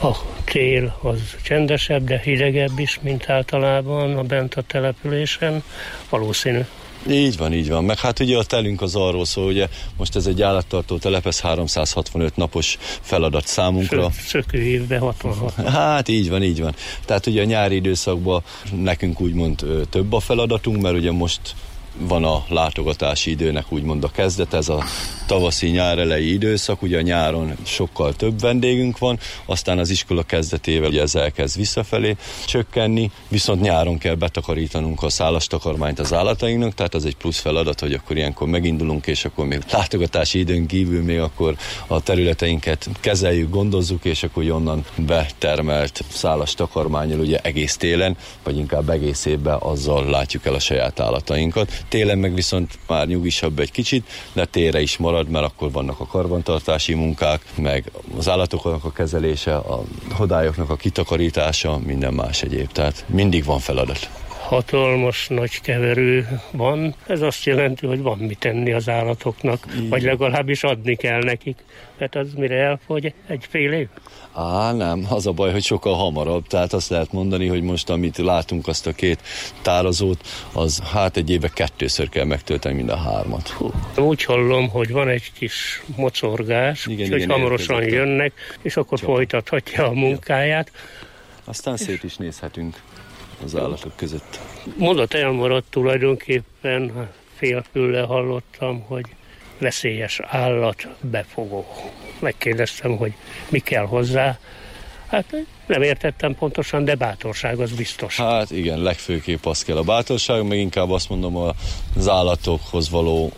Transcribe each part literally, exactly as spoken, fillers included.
A tél az csendesebb, de hidegebb is, mint általában a bent a településen, valószínű. Így van, így van. Meg hát ugye a telünk az arról szól, ugye most ez egy állattartó telep, ez háromszázhatvanöt napos feladat számunkra. Szökő évben hatvanhat. Hát így van, így van. Tehát ugye a nyári időszakban nekünk úgymond több a feladatunk, mert ugye most van a látogatási időnek úgymond a kezdet, ez a tavaszi nyár elejé időszak, ugye a nyáron sokkal több vendégünk van, aztán az iskola kezdetével ugye ez elkezd visszafelé csökkenni, viszont nyáron kell betakarítanunk a szálas takarmányt az állatainknak, tehát az egy plusz feladat, hogy akkor ilyenkor megindulunk, és akkor még látogatási időn kívül még akkor a területeinket kezeljük, gondozzuk, és akkor onnan betermelt szálas takarmánnyal ugye egész télen, vagy inkább egész évben azzal látjuk el a saját állatainkat. Télen meg viszont már nyugisabb egy kicsit, de térre is marad, mert akkor vannak a karbantartási munkák, meg az állatoknak a kezelése, a hodályoknak a kitakarítása, minden más egyéb. Tehát mindig van feladat. Hatalmas nagy keverő van, ez azt jelenti, hogy van mit tenni az állatoknak, így, vagy legalábbis adni kell nekik. Tehát az mire elfogy, egy fél év? Á, nem, az a baj, hogy sokkal hamarabb, tehát azt lehet mondani, hogy most, amit látunk, azt a két tározót, az hát egy éve kettőször kell megtölteni mind a hármat. Hú. Úgy hallom, hogy van egy kis mocorgás, igen, hogy igen, hamarosan jönnek, és akkor Csak. folytathatja a munkáját. Aztán szét is nézhetünk az állatok között. Mondat elmaradt tulajdonképpen, félfüllel hallottam, hogy veszélyes állat befogó. Megkérdeztem, hogy mi kell hozzá. Hát nem értettem pontosan, de bátorság az biztos. Hát igen, legfőképp az kell a bátorság, meg inkább azt mondom az állatokhoz való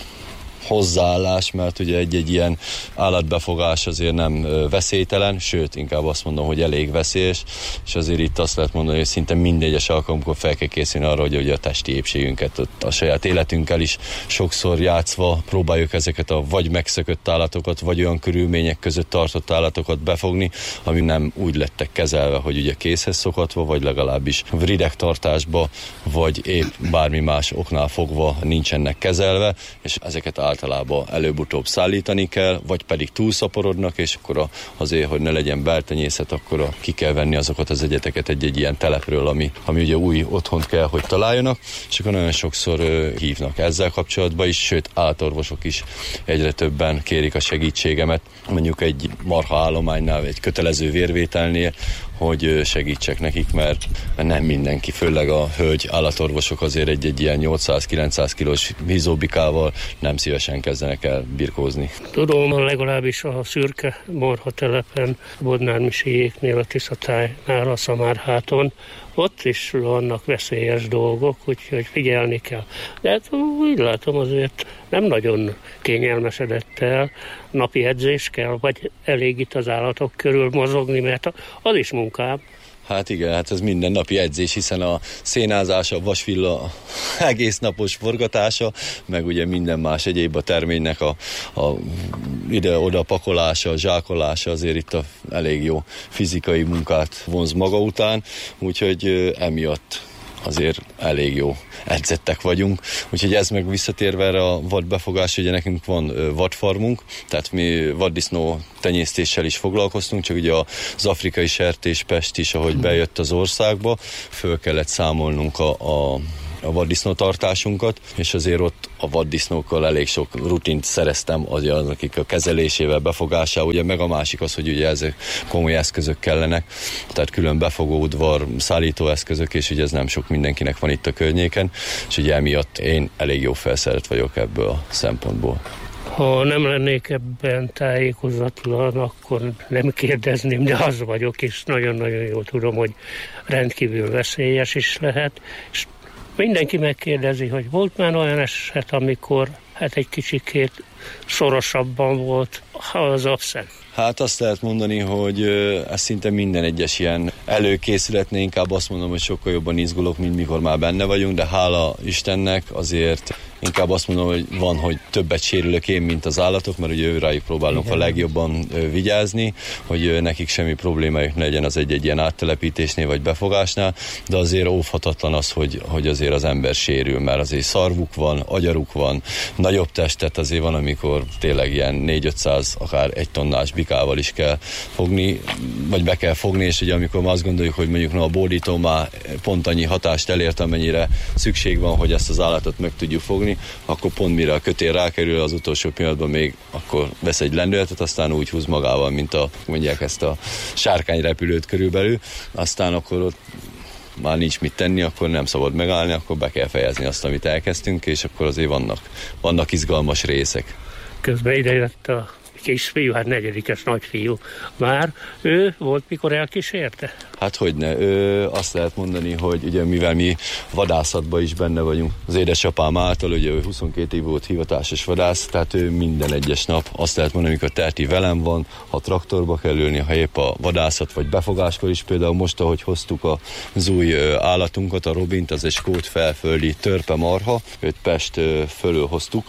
hozzáállás, mert ugye egy-egy ilyen állatbefogás azért nem veszélytelen, sőt, inkább azt mondom, hogy elég veszélyes, és azért itt azt lehet mondani, hogy szinte minden egyes alkalomkor fel kell készülni arra, hogy ugye a testi épségünket a saját életünkkel is sokszor játszva próbáljuk ezeket a vagy megszökött állatokat, vagy olyan körülmények között tartott állatokat befogni, ami nem úgy lettek kezelve, hogy ugye készhez szokatva, vagy legalábbis ridegtartásba, vagy épp bármi más oknál fogva nincsenek kezelve, és ezeket általában előbb-utóbb szállítani kell, vagy pedig túlszaporodnak, és akkor azért, hogy ne legyen beltenyészet, akkor a, ki kell venni azokat az egyeteket egy-egy ilyen telepről, ami, ami ugye új otthont kell, hogy találjanak, és akkor nagyon sokszor uh, hívnak ezzel kapcsolatban is, sőt állatorvosok is egyre többen kérik a segítségemet, mondjuk egy marha állománynál, egy kötelező vérvételnél, hogy segítsek nekik, mert nem mindenki, főleg a hölgy állatorvosok azért egy-egy ilyen nyolcszáz-kilencszáz kilós hízóbikával nem szívesen kezdenek el birkózni. Tudom, legalábbis a szürke marha telepen, Bodnár-Misiéknél, a Tiszatájnál, a Szamárháton, ott is vannak veszélyes dolgok, úgyhogy figyelni kell. De hát úgy látom, azért nem nagyon kényelmesedett el, napi edzés kell, vagy elég itt az állatok körül mozogni, mert az is munkám. Hát igen, hát ez mindennapi edzés, hiszen a szénázás, a vasvilla egész napos forgatása, meg ugye minden más egyéb a terménynek a, a ide-oda pakolása, a zsákolása azért itt a elég jó fizikai munkát vonz maga után, úgyhogy emiatt azért elég jó edzettek vagyunk. Úgyhogy ez meg visszatérve erre a vadbefogás, ugye nekünk van vadfarmunk, tehát mi vaddisznó tenyésztéssel is foglalkoztunk, csak ugye az afrikai sertéspest is, ahogy bejött az országba, föl kellett számolnunk a, a a vaddisznótartásunkat, és azért ott a vaddisznókkal elég sok rutint szereztem, az, akik a kezelésével, befogásával, ugye meg a másik az, hogy ugye ezek komoly eszközök kellenek, tehát külön befogóudvar, szállítóeszközök, és ugye ez nem sok mindenkinek van itt a környéken, és ugye emiatt én elég jó felszerelt vagyok ebből a szempontból. Ha nem lennék ebben tájékozatlan, akkor nem kérdezném, de az vagyok, és nagyon-nagyon jól tudom, hogy rendkívül veszélyes is lehet, és mindenki megkérdezi, hogy volt már olyan eset, amikor hát egy kicsikét szorosabban volt az abszent. Hát azt lehet mondani, hogy ez szinte minden egyes ilyen előkészületnél, inkább azt mondom, hogy sokkal jobban izgulok, mint mikor már benne vagyunk, de hála Istennek azért inkább azt mondom, hogy van, hogy többet sérülök én, mint az állatok, mert ugye rájuk próbálunk a legjobban vigyázni, hogy nekik semmi problémájuk ne legyen az egy-egy ilyen áttelepítésnél vagy befogásnál, de azért óvhatatlan az, hogy, hogy azért az ember sérül, mert azért szarvuk van, agyaruk van, nagyobb testet azért van, amikor tényleg ilyen négy-ötszáz, akár egy tonnás bikával is kell fogni, vagy be kell fogni, és ugye amikor ma azt gondoljuk, hogy mondjuk na, a bódító már pont annyi hatást elért, amennyire szükség van, hogy ezt az állatot meg tudjuk fogni, akkor pont mire a kötél rákerül, az utolsó pillanatban még akkor vesz egy lendületet, aztán úgy húz magával, mint a, mondják ezt a sárkányrepülőt körülbelül, aztán akkor ott már nincs mit tenni, akkor nem szabad megállni, akkor be kell fejezni azt, amit elkezdtünk, és akkor azért vannak, vannak izgalmas részek. Közben ide jött a kisfiú, hát negyedikes nagyfiú már. Ő volt, mikor elkísérte? Hát hogyne. Ő azt lehet mondani, hogy ugye mivel mi vadászatban is benne vagyunk, az édesapám által, ugye ő huszonkét év volt hivatásos vadász, tehát ő minden egyes nap azt lehet mondani, amikor Terti velem van, ha traktorba kell ülni, ha épp a vadászat vagy befogáskor is, például most, ahogy hoztuk az új állatunkat, a Robint, az egy skót felföldi törpe marha, őt Pest fölül hoztuk,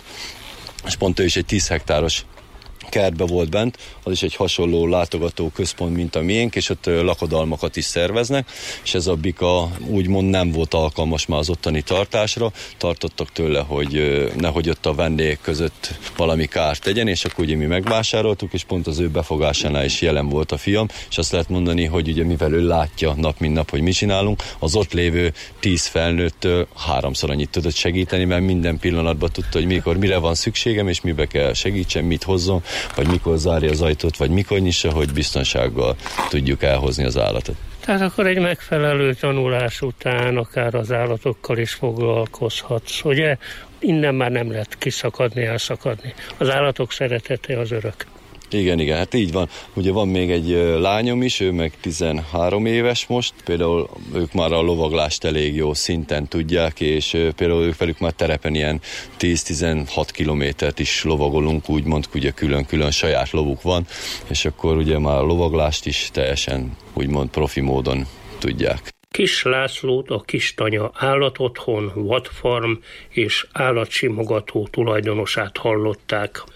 és pont ő is egy tíz hektáros kertbe volt bent, az is egy hasonló látogató központ, mint a miénk, és ott lakodalmakat is szerveznek, és ez a bika úgymond nem volt alkalmas már az ottani tartásra, tartottak tőle, hogy nehogy ott a vendégek között valami kárt tegyen, és akkor ugye mi megvásároltuk, és pont az ő befogásánál is jelen volt a fiam, és azt lehet mondani, hogy ugye mivel ő látja nap mint nap, hogy mi csinálunk, az ott lévő tíz felnőttől háromszor annyit tudott segíteni, mert minden pillanatban tudta, hogy mikor mire van szükségem, és mibe kell segítsen, mit hozzon, vagy mikor zárja az ajtót, vagy mikor nyissa, hogy biztonsággal tudjuk elhozni az állatot. Tehát akkor egy megfelelő tanulás után akár az állatokkal is foglalkozhatsz, ugye? Innen már nem lehet kiszakadni, elszakadni. Az állatok szeretete az örök. Igen, igen, hát így van. Ugye van még egy lányom is, ő meg tizenhárom éves most, például ők már a lovaglást elég jó szinten tudják, és például ők velük már terepen ilyen tíz-tizenhat kilométert is lovagolunk, úgymond, ugye külön-külön saját lovuk van, és akkor ugye már a lovaglást is teljesen úgymond profi módon tudják. Kis Lászlót, a Kistanya Állatotthon, vadfarm és állatsimogató tulajdonosát hallották.